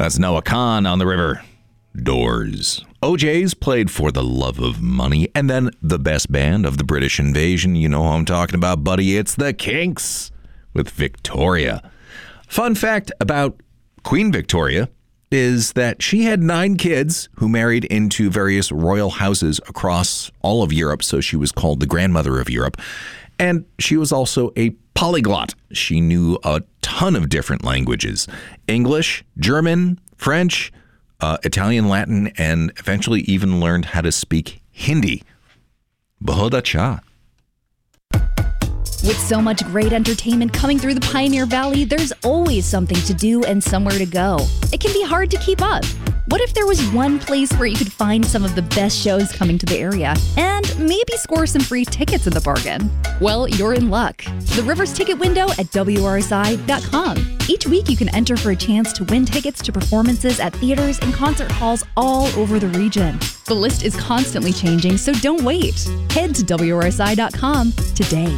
That's Noah Kahan on the river. Doors. OJ's played For the Love of Money. And then the best band of the British invasion. You know who I'm talking about, buddy. It's the Kinks with Victoria. Fun fact about Queen Victoria is that she had 9 kids who married into various royal houses across all of Europe. So she was called the grandmother of Europe. And she was also a polyglot. She knew a ton of different languages: English, German, French, Italian, Latin, and eventually even learned how to speak Hindi. Bahut acha. With so much great entertainment coming through the Pioneer Valley, there's always something to do and somewhere to go. It can be hard to keep up. What if there was one place where you could find some of the best shows coming to the area and maybe score some free tickets in the bargain? Well, you're in luck. The Rivers Ticket Window at WRSI.com. Each week you can enter for a chance to win tickets to performances at theaters and concert halls all over the region. The list is constantly changing, so don't wait. Head to WRSI.com today.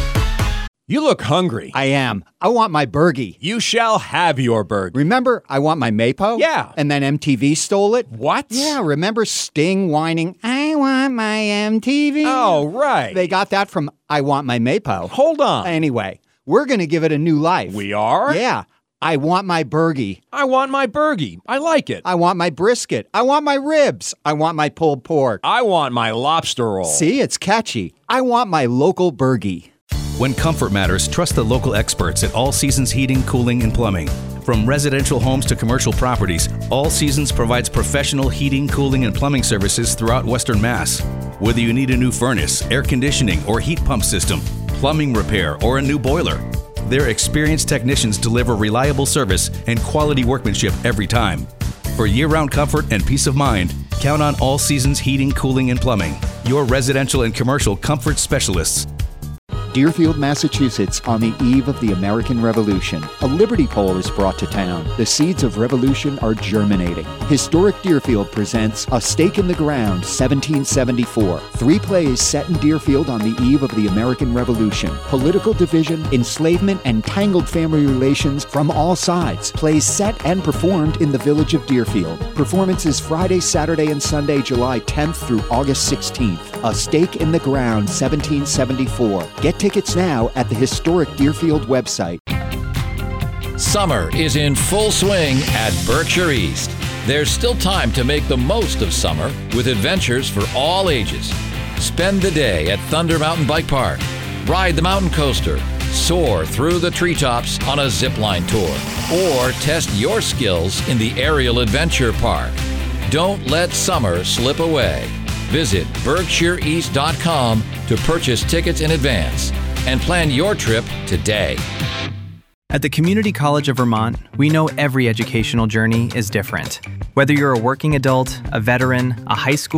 You look hungry. I am. I want my burgie. You shall have your burger. Remember, I want my Mapo? Yeah. And then MTV stole it? What? Yeah, remember Sting whining, I want my MTV? Oh, right. They got that from I Want My Mapo. Hold on. Anyway, we're going to give it a new life. We are? Yeah. I want my burgie. I want my burgie. I like it. I want my brisket. I want my ribs. I want my pulled pork. I want my lobster roll. See, it's catchy. I want my local burgie. When comfort matters, trust the local experts at All Seasons Heating, Cooling, and Plumbing. From residential homes to commercial properties, All Seasons provides professional heating, cooling, and plumbing services throughout Western Mass. Whether you need a new furnace, air conditioning, or heat pump system, plumbing repair, or a new boiler, their experienced technicians deliver reliable service and quality workmanship every time. For year-round comfort and peace of mind, count on All Seasons Heating, Cooling, and Plumbing, your residential and commercial comfort specialists. Deerfield, Massachusetts, on the eve of the American Revolution, a Liberty Pole is brought to town. The seeds of revolution are germinating. Historic Deerfield presents A Stake in the Ground, 1774. 3 plays set in Deerfield on the eve of the American Revolution. Political division, enslavement, and tangled family relations from all sides. Plays set and performed in the village of Deerfield. Performances Friday, Saturday, and Sunday, July 10th through August 16th. A Stake in the Ground, 1774. Get tickets now at the historic Deerfield website. Summer is in full swing at Berkshire East. There's still time to make the most of summer with adventures for all ages. Spend the day at Thunder Mountain Bike Park. Ride the mountain coaster. Soar through the treetops on a zipline tour. Or test your skills in the Aerial Adventure Park. Don't let summer slip away. Visit BerkshireEast.com to purchase tickets in advance and plan your trip today. At the Community College of Vermont, we know every educational journey is different. Whether you're a working adult, a veteran, a high school